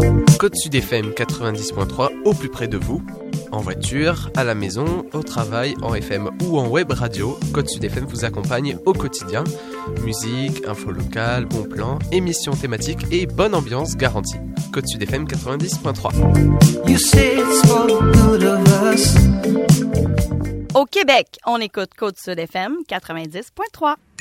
Côte Sud FM 90.3 au plus près de vous. En voiture, à la maison, au travail, en FM ou en web radio, Côte Sud FM vous accompagne au quotidien. Musique, info locale, bons plans, émissions thématiques et bonne ambiance garantie. Côte Sud FM 90.3. Au Québec, on écoute Côte Sud FM 90.3.